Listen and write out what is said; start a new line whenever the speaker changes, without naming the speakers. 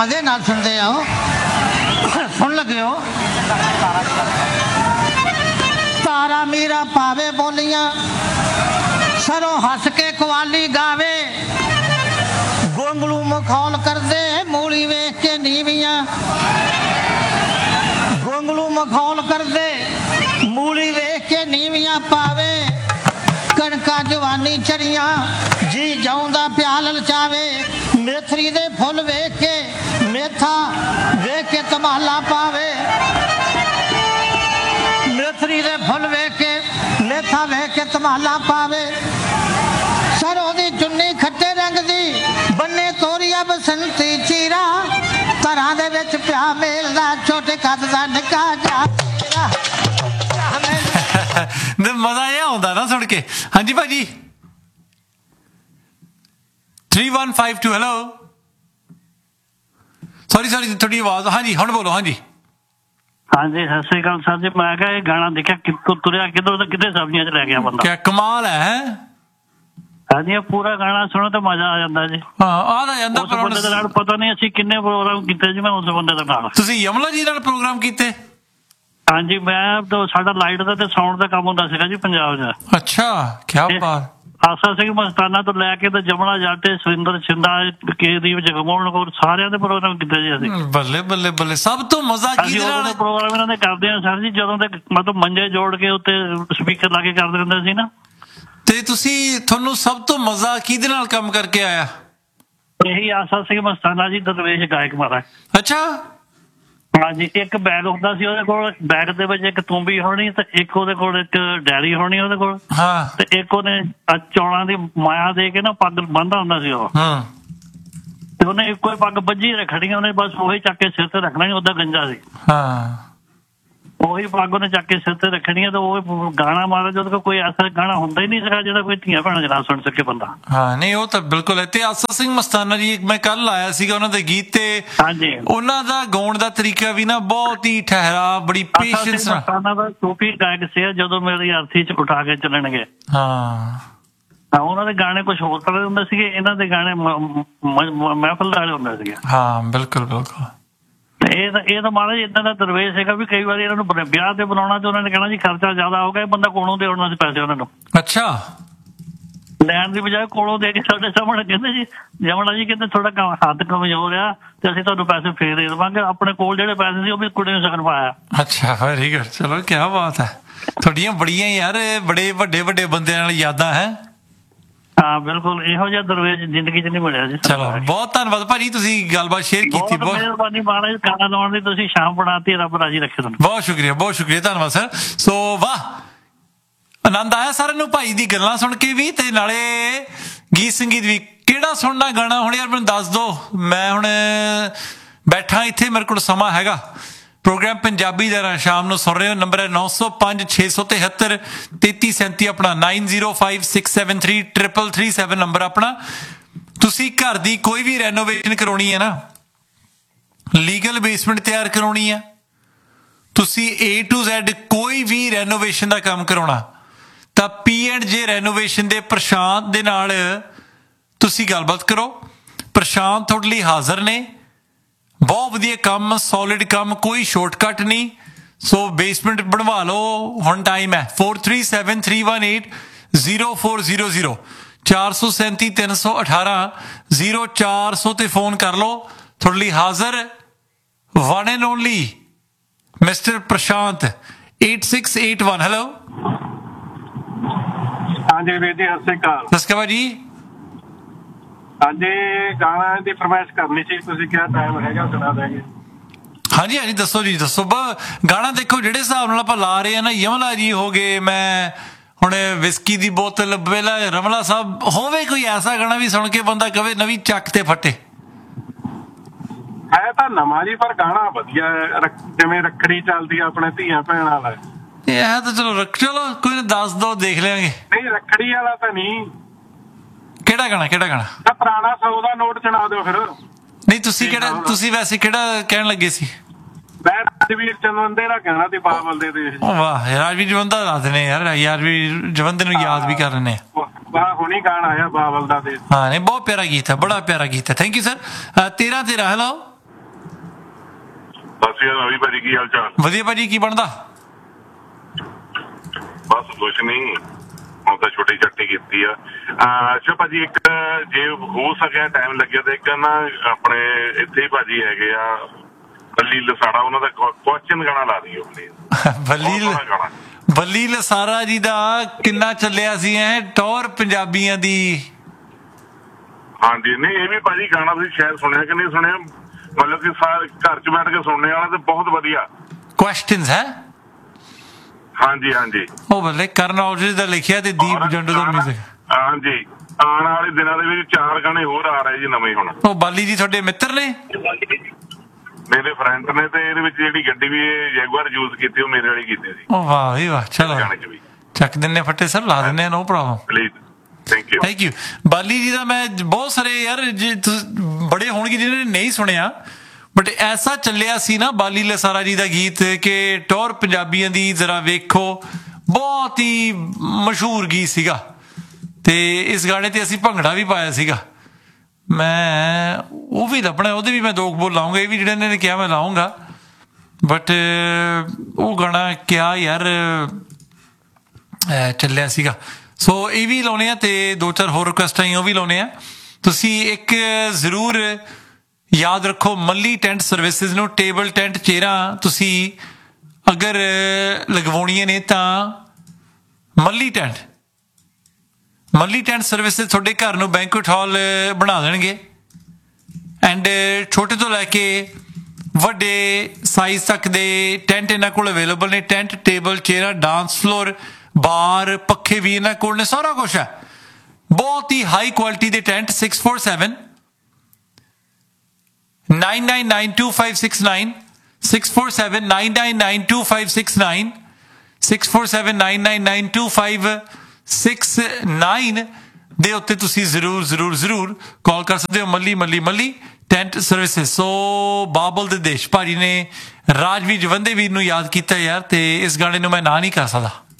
मजे नाल सुनते आओ। सुन लगे हो तारा मीरा पावे बोलियां सरों हस के कवाली गावे गोंगलू मखौल कर दे मूली वेख के नीवियां गोंगलू मखौल कर दे मूली वेख के नीवियां पावे कणका जवानी चढ़ियां जी जाऊंदा प्याल लचावे मेथरी दे फुल वेख के मेथा वेख के तमाला पावे मेथरी दे फुल वेख के मेथा वेख के तमाला पावे सरों दी चुन्नी खट्टे रंग दी बन्ने तोरिया बसंती चीरा तरां दे विच प्या मेलदा छोटे कद दा निक्का जा
मजा ਇਹ ਆਉਂਦਾ ਨਾ ਸੁਣ ਕੇ। ਹਾਂਜੀ ਭਾਜੀ 3152 ਹੈਲੋ ਸੌਰੀ ਤੁਹਾਡੀ ਆਵਾਜ਼। ਹਾਂਜੀ ਹੁਣ ਬੋਲੋ। ਹਾਂਜੀ
ਹਾਂਜੀ ਸਤਿ ਸ੍ਰੀ ਅਕਾਲ ਸਰ ਜੀ। ਮੈਂ ਕਿਹਾ ਇਹ ਗਾਣਾ ਦੇਖਿਆ ਕਿੱਥੋਂ ਤੁਰਿਆ ਕਿੱਧਰੋਂ ਤਾਂ ਕਿੱਥੇ ਸਬਜ਼ੀਆਂ 'ਚ ਲੈ ਗਿਆ ਬੰਦਾ।
ਕਿਆ ਕਮਾਲ ਹੈ।
ਹਾਂਜੀ ਇਹ ਪੂਰਾ ਗਾਣਾ ਸੁਣੋ ਤਾਂ ਮਜ਼ਾ ਆ ਜਾਂਦਾ ਜੀ।
ਹਾਂ ਆ ਤਾਂ ਜਾਂਦਾ।
ਉਸ ਬੰਦੇ ਦੇ ਨਾਲ ਪਤਾ ਨਹੀਂ ਅਸੀਂ ਕਿੰਨੇ ਪ੍ਰੋਗਰਾਮ ਕੀਤੇ ਜੀ। ਮੈਂ ਉਸ ਬੰਦੇ ਦੇ ਨਾਲ।
ਤੁਸੀਂ ਯਮਲਾ ਜੀ ਨਾਲ ਪ੍ਰੋਗਰਾਮ ਕੀਤੇ?
ਹਾਂਜੀ ਮੈਂ ਤਾਂ ਸਾਡਾ ਲਾਈਟ ਦਾ ਤੇ ਸਾਊਂਡ ਦਾ ਕੰਮ ਹੁੰਦਾ ਸੀਗਾ ਜੀ ਪੰਜਾਬ 'ਚ।
ਅੱਛਾ ਕਿਆ ਬਾਤ।
ਆਸਾ ਸਿੰਘ ਮਸਤਾਨਾ ਤੋਂ ਲੈ ਕੇ ਤੇ ਜਮਲਾ ਜੱਟ ਸੁਰਿੰਦਰ ਛਿੰਦਾ ਕੇਦੀਪ ਜਗਮੋਹਨ ਕੌਰ ਸਾਰਿਆਂ ਦੇ ਪ੍ਰੋਗਰਾਮ ਕੀਤੇ ਜੀ ਅਸੀਂ।
ਬੱਲੇ ਬੱਲੇ ਬੱਲੇ। ਸਭ ਤੋਂ ਮਜ਼ਾ ਕਿਹਦੇ ਨਾਲ
ਪ੍ਰੋਗਰਾਮ ਇਹਨਾਂ ਦੇ ਕਰਦੇ ਆ ਸਰ ਜੀ ਜਦੋਂ ਦੇ ਮਤਲਬ ਮੰਜੇ ਜੋੜ ਕੇ ਉੱਤੇ ਸਪੀਕਰ ਲਾ ਕੇ ਕਰਦੇ ਹੁੰਦੇ ਸੀ ਨਾ।
ਤੇ ਤੁਹਾਨੂੰ ਸਭ ਤੋਂ ਮਜ਼ਾ ਕਿਹਦੇ ਨਾਲ ਕੰਮ ਕਰਕੇ ਆਇਆ?
ਇਹੀ ਆਸਾ ਸਿੰਘ ਮਸਤਾਨਾ ਜੀ ਦਰਵੇਸ਼ ਗਾਇਕ ਮਹਾਰਾਜ।
ਅੱਛਾ
ਹਾਂਜੀ ਇੱਕ ਬੈਗ ਹੁੰਦਾ ਸੀ ਉਹਦੇ ਕੋਲ। ਬੈਗ ਦੇ ਵਿੱਚ ਇੱਕ ਤੂੰਬੀ ਹੋਣੀ ਤੇ ਇੱਕ ਉਹਦੇ ਕੋਲ ਇੱਕ ਡੈਰੀ ਹੋਣੀ ਉਹਦੇ ਕੋਲ।
ਹਾਂ
ਤੇ ਇੱਕ ਉਹਨੇ ਚੌਲਾਂ ਦੀ ਮਾਇਆ ਦੇ ਕੇ ਨਾ ਪੱਗ ਬੰਨ੍ਹਦਾ ਹੁੰਦਾ ਸੀ ਉਹ।
ਹਾਂ
ਤੇ ਉਹਨੇ ਇੱਕੋ ਹੀ ਪੱਗ ਬੱਝੀ ਰੱਖਣੀ। ਉਹਨੇ ਬਸ ਉਹੀ ਚੱਕ ਕੇ ਸਿਰ ਤੇ ਰੱਖਣਾ। ਉਹਦਾ ਗੰਜਾ ਸੀ।
ਹਾਂ
ਉਹੀ ਪੱਗ ਉਹਨੇ ਚੱਕ ਕੇ ਸਿਰ ਤੇ ਰੱਖਣੀ ਹੈ। ਤੇ ਉਹ ਗਾਣਾ ਮਾਰਾ ਜਦੋਂ ਕੋਈ ਐਸਾ ਗਾਣਾ ਹੁੰਦਾ ਹੀ ਨਹੀਂ ਸੀਗਾ ਜਿਹੜਾ ਕੋਈ ਧੀਆਂ ਭੈਣਾਂ ਨਾ ਸੁਣ ਸਕੇ ਬੰਦਾ।
ਹਾਂ ਨਹੀਂ ਉਹ ਤਾਂ ਬਿਲਕੁਲ ਹੈ। ਤੇ ਆਸਾ ਸਿੰਘ ਮਸਤਾਨਾ ਜੀ ਮੈਂ ਕੱਲ ਆਇਆ ਸੀਗਾ ਉਹਨਾਂ ਦੇ ਗੀਤ ਤੇ
ਹਾਂਜੀ
ਉਹਨਾਂ ਦਾ ਗਾਉਣ ਦਾ ਤਰੀਕਾ ਵੀ ਨਾ ਬਹੁਤ ਹੀ ਠਹਿਰਾ ਬੜੀ ਪੇਸ਼ੈਂਸ ਨਾਲ।
ਮਸਤਾਨਾ ਦਾ ਸੂਫੀ ਗਾਇਕ ਸੀ ਜਦੋਂ ਮੇਰੀ ਅਰਥੀ 'ਚ ਉਠਾ ਕੇ ਚੱਲਣਗੇ।
ਹਾਂ
ਉਹਨਾਂ ਦੇ ਗਾਣੇ ਕੁਛ ਹੋਰ ਤਰ੍ਹਾਂ ਦੇ ਹੁੰਦੇ ਸੀਗੇ। ਇਹਨਾਂ ਦੇ ਗਾਣੇ ਮਹਿਫਲ ਵਾਲੇ ਹੁੰਦੇ ਸੀਗੇ।
ਹਾਂ ਬਿਲਕੁਲ ਬਿਲਕੁਲ।
ਇਹ ਤਾਂ ਮਹਾਰਾਜ ਏਦਾਂ ਦਾ ਦਰਵੇਸ਼ ਹੈਗਾ ਵੀ ਕਈ ਵਾਰੀ ਇਹਨਾਂ ਨੂੰ ਵਿਆਹ ਤੇ ਬਣਾਉਣਾ ਤੇ ਉਹਨਾਂ ਨੇ ਕਹਿਣਾ ਜੀ ਖਰਚਾ ਜ਼ਿਆਦਾ ਹੋ ਗਿਆ ਬੰਦਾ ਕੋਲੋਂ ਦੇ ਆਉਣਾ ਸੀ ਪੈਸੇ ਉਹਨਾਂ ਨੂੰ।
ਅੱਛਾ
ਲੈਣ ਦੀ ਬਜਾਏ ਕੋਲੋਂ ਦੇ ਕੇ ਸਾਡੇ ਸਾਹਮਣੇ ਕਹਿੰਦੇ ਜੀ ਜਮਣਾ ਜੀ ਕਹਿੰਦੇ ਥੋੜਾ ਹੱਥ ਕਮਜ਼ੋਰ ਆ ਤੇ ਅਸੀਂ ਤੁਹਾਨੂੰ ਪੈਸੇ ਫੇਰ ਦੇ ਦੇਵਾਂਗੇ। ਆਪਣੇ ਕੋਲ ਜਿਹੜੇ ਪੈਸੇ ਸੀ ਉਹ ਵੀ ਕੁੜੀ ਨੂੰ ਸਕਣ ਪਾਇਆ।
ਅੱਛਾ ਵੈਰੀ ਗੁੱਡ। ਚਲੋ ਕਿਆ ਬਾਤ ਹੈ। ਤੁਹਾਡੀਆਂ ਬੜੀਆਂ ਯਾਰ ਬੜੇ ਵੱਡੇ ਵੱਡੇ ਬੰਦਿਆਂ ਨਾਲ ਯਾਦਾਂ ਹੈ।
ਹਾਂ ਬਿਲਕੁਲ ਇਹੋ ਜਿਹਾ ਦਰਵੇਸ਼ ਜ਼ਿੰਦਗੀ 'ਚ ਨਹੀਂ ਮਿਲਿਆ ਜੀ।
ਚਲੋ ਬਹੁਤ ਧੰਨਵਾਦ ਭਾਜੀ ਤੁਸੀਂ ਗੱਲਬਾਤ ਸ਼ੇਅਰ ਕੀਤੀ। ਬਹੁਤ
ਮਿਹਰਬਾਨੀ ਮਹਾਰਾਜ। ਗਾਣਾ ਲਾਉਣ ਦੀ ਤੁਸੀਂ ਸ਼ਾਮ ਬਣਾਤੀ। ਰੱਬ ਰਾਜੀ ਰੱਖੇ ਤੁਹਾਨੂੰ।
ਬਹੁਤ ਸ਼ੁਕਰੀਆ ਧੰਨਵਾਦ ਸਰ। ਸੋ ਵਾਹ ਆਨੰਦ ਆਇਆ ਸਾਰਿਆਂ ਨੂੰ ਭਾਈ ਦੀ ਗੱਲਾਂ ਸੁਣ ਕੇ ਵੀ ਤੇ ਨਾਲੇ ਗੀਤ ਸੰਗੀਤ ਵੀ। ਕਿਹੜਾ ਸੁਣਨਾ ਗਾਣਾ ਹੁਣ ਯਾਰ ਮੈਨੂੰ ਦੱਸ ਦਿਓ। ਮੈਂ ਹੁਣ ਬੈਠਾ ਇੱਥੇ ਮੇਰੇ ਕੋਲ ਸਮਾਂ ਹੈਗਾ। ਪ੍ਰੋਗਰਾਮ ਪੰਜਾਬੀ ਦਾ ਸ਼ਾਮ ਨੂੰ ਸੁਣ ਰਹੇ ਹੋ। ਨੰਬਰ ਹੈ 905 673 3337 ਆਪਣਾ 9056733337 ਨੰਬਰ ਆਪਣਾ। ਤੁਸੀਂ ਘਰ ਦੀ ਕੋਈ ਵੀ ਰੈਨੋਵੇਸ਼ਨ ਕਰਾਉਣੀ ਹੈ ਨਾ ਲੀਗਲ ਬੇਸਮੈਂਟ ਤਿਆਰ ਕਰਾਉਣੀ ਹੈ ਤੁਸੀਂ A to Z ਕੋਈ ਵੀ ਰੈਨੋਵੇਸ਼ਨ ਦਾ ਕੰਮ ਕਰਾਉਣਾ ਤਾਂ P&J ਰੈਨੋਵੇਸ਼ਨ ਦੇ ਪ੍ਰਸ਼ਾਂਤ ਦੇ ਨਾਲ ਤੁਸੀਂ ਗੱਲਬਾਤ ਕਰੋ। ਪ੍ਰਸ਼ਾਂਤ ਤੁਹਾਡੇ ਲਈ ਹਾਜ਼ਰ ਨੇ। ਬਹੁਤ ਵਧੀਆ ਕੰਮ ਸੋਲਿਡ ਕੰਮ ਕੋਈ ਸ਼ਾਰਟਕਟ ਨਹੀਂ। ਸੋ ਬੇਸਮੈਂਟ ਬਣਵਾ ਲਓ ਹੁਣ ਟਾਈਮ ਹੈ। 4373180400 437 318 0400 ਤੇ ਫੋਨ ਕਰ ਲਓ। ਤੁਹਾਡੇ ਲਈ ਹਾਜ਼ਰ one and only mister Prashant 8681। Hello
ਹਾਂਜੀ ਵੀਰ ਜੀ ਸਤਿ ਸ਼੍ਰੀ ਅਕਾਲ।
ਸਤਿ ਸ਼੍ਰੀ ਅਕਾਲ ਜੀ।
ਹਾਂਜੀ ਗਾਣਾ ਦੀ ਫਰਮਾਇਸ਼ ਕਰਨੀ ਸੀ। ਤੁਸੀਂ ਕਿਹਾ ਟਾਈਮ ਹੈਗਾ ਸੁਣਾ ਦੇਗੇ।
ਹਾਂਜੀ ਹਾਂਜੀ ਦੱਸੋ ਜੀ ਦੱਸੋ। ਗਾਣਾ ਦੇਖੋ ਜਿਹੜੇ ਹਿਸਾਬ ਨਾਲ ਆਪਾਂ ਲਾ ਰਹੇ ਆ ਨਾ ਯਮਲਾ ਜੀ ਹੋ ਗਏ। ਮੈਂ ਹੁਣ ਵਿਸਕੀ ਦੀ ਬੋਤਲ ਪਹਿਲਾਂ ਰਮਲਾ ਸਾਹਿਬ ਹੋਵੇ ਕੋਈ ਐਸਾ ਗਾਣਾ ਵੀ ਸੁਣ ਕੇ ਬੰਦਾ ਕਵੇ ਨਵੀਂ ਚੱਕ ਤੇ ਫੱਟੇ।
ਹੈ ਤਾਂ ਨਵਾਂ ਜੀ ਪਰ ਗਾਣਾ ਵਧੀਆ ਜਿਵੇਂ ਰੱਖੜੀ ਚੱਲਦੀ ਆ ਆਪਣੇ ਧੀਆਂ ਭੈਣਾਂ ਵਾਲਾ।
ਇਹ ਹੈ ਤਾਂ ਚਲੋ ਕੋਈ ਨਾ ਦੱਸ ਦੋ ਦੇਖ ਲਿਆਂਗੇ।
ਨਹੀਂ ਰੱਖੜੀ ਵਾਲਾ ਤਾਂ ਨਹੀਂ।
ਕਿਹੜਾ ਗਾਣਾ
ਤਾਂ ਪੁਰਾਣਾ 100 ਦਾ ਨੋਟ ਸੁਣਾ ਦਿਓ ਫਿਰ।
ਨਹੀਂ ਤੁਸੀਂ ਵੈਸੇ ਕਿਹੜਾ ਕਹਿਣ ਲੱਗੇ ਸੀ?
ਮੈਂ ਰਾਜਵੀਰ ਜਵੰਦੇ ਦਾ ਕਹਿਣਾ ਸੀ ਬਾਬਲ ਦੇ ਦੇਸ਼।
ਵਾਹ ਰਾਜਵੀਰ ਜਵੰਦਾ ਦੱਸ ਦਿੰਦੇ ਯਾਰ ਵੀ ਜਵੰਦੇ ਨੂੰ ਯਾਦ ਵੀ ਕਰ ਲੈਂਦੇ ਆ।
ਵਾਹ ਹੁਣੀ ਗਾਣਾ ਆਇਆ ਬਾਬਲ ਦਾ ਦੇਸ਼।
ਹਾਂ ਨਹੀਂ ਬਹੁਤ ਪਿਆਰਾ ਗੀਤ ਹੈ ਬੜਾ ਪਿਆਰਾ ਗੀਤ ਹੈ। Thank you sir. 13 ਹੈਲੋ
ਸਤਿ ਸ਼੍ਰੀ ਅਕਾਲ ਰਵੀ ਭਾਜੀ, ਕੀ ਹਾਲ ਚਾਲ?
ਵਧੀਆ ਭਾਜੀ, ਕੀ ਬਣਦਾ?
ਬਸ ਕੁਛ ਨਹੀਂ, ਹੁਣ ਤਾਂ ਛੋਟੀ ਛੱਟੀ ਕੀਤੀ ਆ। ਅੱਛਾ ਭਾਜੀ, ਇੱਕ ਜੇ ਹੋ ਸਕਿਆ ਟਾਈਮ ਲੱਗਿਆ ਤਾਂ ਇੱਕ ਨਾ ਆਪਣੇ ਇੱਥੇ ਹੀ ਭਾਜੀ ਹੈਗੇ ਆ ਬੱਲੀ ਲਸਾੜਾ, ਉਹਨਾਂ ਦਾ ਕੁਐਸਚਨ ਗਾਣਾ ਲਾ ਦਿਓ ਪਲੀਜ਼।
ਬੱਲੀ ਲਸਾਰਾ ਜੀ ਦਾ ਕਿੰਨਾ ਚੱਲਿਆ ਸੀ ਟੌਰ ਪੰਜਾਬੀਆਂ ਦੀ।
ਹਾਂਜੀ, ਨਹੀਂ ਇਹ ਵੀ ਭਾਜੀ ਗਾਣਾ ਤੁਸੀਂ ਸ਼ਾਇਦ ਸੁਣਿਆ ਕਿ ਨਹੀਂ ਸੁਣਿਆ, ਮਤਲਬ ਕਿ ਸਾਰੇ ਘਰ 'ਚ ਬੈਠ ਕੇ ਸੁਣਨੇ ਵਾਲਾ ਤੇ ਬਹੁਤ ਵਧੀਆ
ਕੁਐਸਚਨਸ ਹੈ।
ਹਾਂਜੀ ਹਾਂਜੀ,
ਉਹ ਬੱਲੇ ਕਰਨ ਔਜਲੇ ਦਾ ਲਿਖਿਆ ਤੇ ਦੀਪ ਜੰਡੂ ਦਾ ਮਿਊਜ਼ਿਕ।
ਹਾਂਜੀ, ਆਉਣ ਵਾਲੇ ਦਿਨਾਂ ਦੇ ਵਿੱਚ 4 ਗਾਣੇ ਹੋਰ ਆ ਰਹੇ ਜੀ ਨਵੇਂ। ਹੁਣ
ਉਹ ਬਾਲੀ ਜੀ ਤੁਹਾਡੇ ਮਿੱਤਰ ਨੇ?
ਮੇਰੇ ਫਰੈਂਡ ਨੇ, ਤੇ ਇਹਦੇ ਵਿੱਚ ਜਿਹੜੀ ਗੱਡੀ ਵੀ ਜੈਗੁਆਰ ਯੂਜ਼ ਕੀਤੀ ਉਹ ਮੇਰੇ ਵਾਲੀ ਕੀਤੀ ਸੀ।
ਉਹ ਵਾਹ ਵੀ ਵਾਹ, ਚਲੋ ਚੱਕ ਦਿੰਨੇ ਫੱਟੇ ਸਰ, ਲਾ ਦਿੰਨੇ, no problem,
please.
Thank you. ਬਾਲੀ ਜੀ ਦਾ ਮੈਂ ਬਹੁਤ ਸਾਰੇ ਯਾਰ ਬੜੇ ਹੋਣਗੇ ਜਿਹਨਾਂ ਨੇ ਨਹੀਂ ਸੁਣਿਆ, ਬਟ ਐਸਾ ਚੱਲਿਆ ਸੀ ਨਾ ਬਾਲੀ ਲਸਾਰਾ ਜੀ ਦਾ ਗੀਤ ਕਿ ਟੌਰ ਪੰਜਾਬੀਆਂ ਦੀ ਜ਼ਰਾ ਵੇਖੋ, ਬਹੁਤ ਹੀ ਮਸ਼ਹੂਰ ਗੀਤ ਸੀਗਾ। ਤੇ ਇਸ ਗਾਣੇ ਤੇ ਅਸੀਂ ਭੰਗੜਾ ਵੀ ਪਾਇਆ ਸੀਗਾ। ਮੈਂ ਉਹ ਵੀ ਲੱਭਣਾ, ਉਹਦੇ ਵੀ ਮੈਂ 2 ਬੋਲ ਲਾਉਂਗਾ, ਇਹ ਵੀ ਜਿਹੜੇ ਨੇ ਕਿਹਾ ਮੈਂ ਲਾਉਂਗਾ, ਬਟ ਉਹ ਗਾਣਾ ਕਿਆ ਯਾਰ ਚੱਲਿਆ ਸੀਗਾ। ਸੋ ਇਹ ਵੀ ਲਾਉਣੇ ਆ, ਤੇ 2-4 ਹੋਰ ਰਿਕੁਐਸਟ ਆਈ ਉਹ ਵੀ ਲਾਉਣੇ ਆ। ਤੁਸੀਂ ਇੱਕ ਜ਼ਰੂਰ ਯਾਦ ਰੱਖੋ, ਮੱਲੀ ਟੈਂਟ ਸਰਵਿਸਿਜ਼ ਨੂੰ, ਟੇਬਲ ਟੈਂਟ ਚੇਅਰਾਂ ਤੁਸੀਂ ਅਗਰ ਲਗਵਾਉਣੀਆਂ ਨੇ ਤਾਂ ਮੱਲੀ ਟੈਂਟ ਸਰਵਿਸਿਜ਼ ਤੁਹਾਡੇ ਘਰ ਨੂੰ ਬੈਂਕੁਏਟ ਹਾਲ ਬਣਾ ਦੇਣਗੇ। ਐਂਡ ਛੋਟੇ ਤੋਂ ਲੈ ਕੇ ਵੱਡੇ ਸਾਈਜ਼ ਤੱਕ ਦੇ ਟੈਂਟ ਇਹਨਾਂ ਕੋਲ ਅਵੇਲੇਬਲ ਨੇ। ਟੈਂਟ, ਟੇਬਲ, ਚੇਅਰਾਂ, ਡਾਂਸ ਫਲੋਰ, ਬਾਰ, ਪੱਖੇ ਵੀ ਇਹਨਾਂ ਕੋਲ ਨੇ, ਸਾਰਾ ਕੁਛ ਹੈ। ਬਹੁਤ ਹੀ ਹਾਈ ਕੁਆਲਿਟੀ ਦੇ ਟੈਂਟ। 647-999-2569 647-999-2569 647-999-2569 ਦੇ ਉੱਤੇ ਤੁਸੀਂ ਜ਼ਰੂਰ ਕਾਲ ਕਰ ਸਕਦੇ ਹੋ। ਮੱਲੀ ਟੈਂਟ ਸਰਵਿਸਿਜ਼। ਸੋ ਬਾਬਲ ਦੇ ਦੇਸ਼ ਭਾਜੀ ਨੇ ਰਾਜਵੀਰ ਜਵੰਦੇ ਵੀਰ ਨੂੰ ਯਾਦ ਕੀਤਾ ਯਾਰ, ਤੇ ਇਸ ਗਾਣੇ ਨੂੰ ਮੈਂ ਨਾ ਨਹੀਂ ਕਰ ਸਕਦਾ।